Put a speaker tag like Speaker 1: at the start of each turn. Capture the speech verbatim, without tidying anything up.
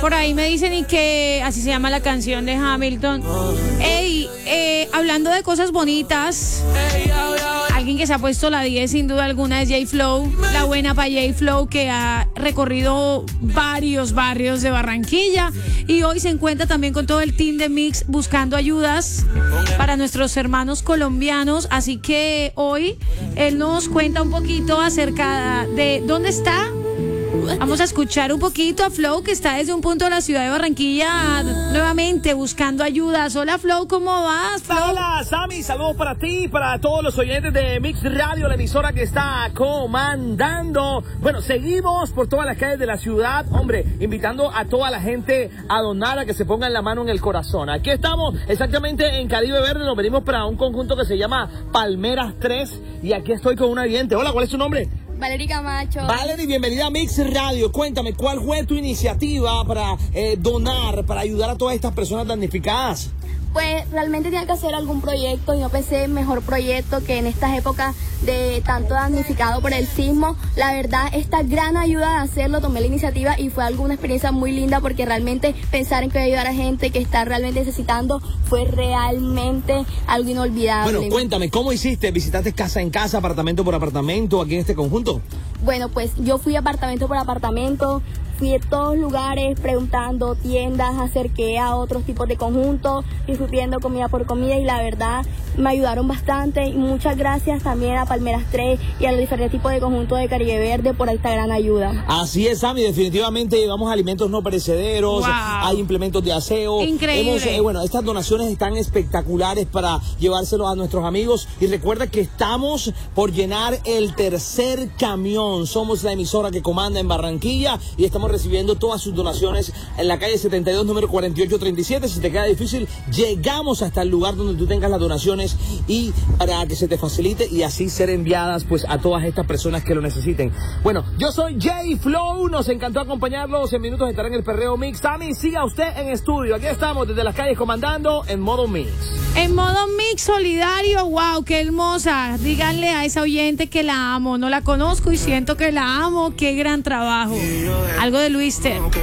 Speaker 1: Por ahí me dicen y que así se llama la canción de Hamilton. Ey, eh, hablando de cosas bonitas, alguien que se ha puesto la diez sin duda alguna es J Flow. La buena para J Flow, que ha recorrido varios barrios de Barranquilla y hoy se encuentra también con todo el team de Mix buscando ayudas para nuestros hermanos colombianos. Así que hoy él nos cuenta un poquito acerca de dónde está. Vamos a escuchar un poquito a Flow, que está desde un punto de la ciudad de Barranquilla nuevamente buscando ayudas. Hola Flow, ¿cómo vas, Flow?
Speaker 2: Hola Sammy, saludos para ti, para todos los oyentes de Mix Radio, la emisora que está comandando. Bueno, seguimos por todas las calles de la ciudad, hombre, invitando a toda la gente a donar, a que se pongan la mano en el corazón. Aquí estamos exactamente en Caribe Verde, nos venimos para un conjunto que se llama Palmeras tres y aquí estoy con una vidente. Hola, ¿cuál es tu nombre?
Speaker 3: Valery Camacho.
Speaker 2: Valery, bienvenida a Mix Radio. Cuéntame, ¿cuál fue tu iniciativa para eh, donar, para ayudar a todas estas personas damnificadas?
Speaker 3: Pues realmente tenía que hacer algún proyecto y no pensé en mejor proyecto que en estas épocas de tanto damnificado por el sismo. La verdad, esta gran ayuda de hacerlo, tomé la iniciativa y fue algo, una experiencia muy linda porque realmente pensar en que voy a ayudar a gente que está realmente necesitando fue realmente algo inolvidable.
Speaker 2: Bueno, cuéntame, ¿cómo hiciste? ¿Visitaste casa en casa, apartamento por apartamento aquí en este conjunto?
Speaker 3: Bueno, pues yo fui apartamento por apartamento, fui a todos lugares preguntando, tiendas, acerqué a otros tipos de conjuntos y fui pidiendo comida por comida y la verdad me ayudaron bastante y muchas gracias también a Palmeras tres y a los diferentes tipos de conjuntos de Caribe Verde por esta gran ayuda.
Speaker 2: Así es, Sammy, definitivamente llevamos alimentos no perecederos,
Speaker 1: wow.
Speaker 2: Hay implementos de aseo.
Speaker 1: Increíble.
Speaker 2: Hemos, eh, bueno, estas donaciones están espectaculares para llevárselos a nuestros amigos y recuerda que estamos por llenar el tercer camión. Somos la emisora que comanda en Barranquilla y estamos recibiendo todas sus donaciones en la calle setenta y dos, número cuarenta y ocho treinta y siete. Si te queda difícil, llegamos hasta el lugar donde tú tengas las donaciones y para que se te facilite y así ser enviadas pues a todas estas personas que lo necesiten. Bueno, yo soy J Flow, nos encantó acompañarlos. En minutos estará en el Perreo Mix. Sammy, siga usted en estudio. Aquí estamos desde las calles comandando en modo Mix.
Speaker 1: En modo Mix solidario, wow, qué hermosa. Díganle a esa oyente que la amo. No la conozco y siento que la amo. Qué gran trabajo. Algo de Luis Ter.